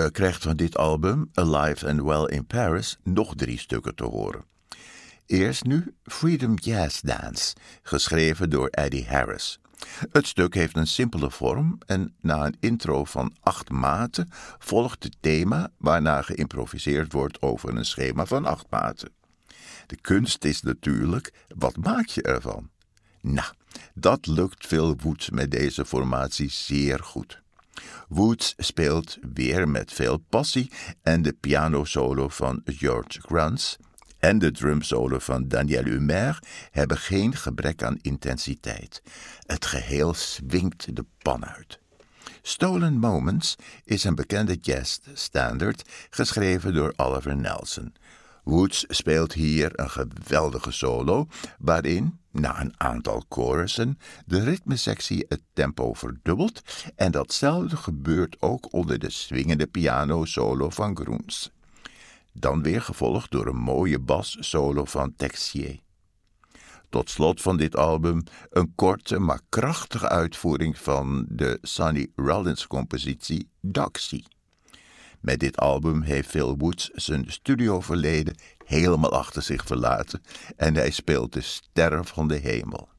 krijgt van dit album, Alive and Well in Paris, nog 3 stukken te horen. Eerst nu Freedom Jazz Dance, geschreven door Eddie Harris. Het stuk heeft een simpele vorm en na een intro van 8 maten volgt het thema waarna geïmproviseerd wordt over een schema van 8 maten. De kunst is natuurlijk, wat maak je ervan? Nou, dat lukt Phil Woods met deze formatie zeer goed. Woods speelt weer met veel passie en de pianosolo van George Gruntz en de drumsolo van Daniel Humer hebben geen gebrek aan intensiteit. Het geheel swingt de pan uit. Stolen Moments is een bekende jazzstandard geschreven door Oliver Nelson. Woods speelt hier een geweldige solo waarin, na een aantal chorussen, de ritmesectie het tempo verdubbelt en datzelfde gebeurt ook onder de swingende piano-solo van Gruntz. Dan weer gevolgd door een mooie bassolo van Texier. Tot slot van dit album een korte maar krachtige uitvoering van de Sonny Rollins compositie Doxy. Met dit album heeft Phil Woods zijn studioverleden helemaal achter zich verlaten en hij speelt de sterren van de hemel.